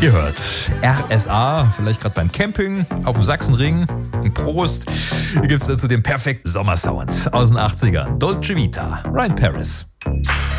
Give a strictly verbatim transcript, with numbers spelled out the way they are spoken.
Ihr hört R S A, vielleicht gerade beim Camping, auf dem Sachsenring. Ein Prost. Hier gibt es dazu den perfekten Sommersound aus den achtzigern. Dolce Vita, Ryan Paris.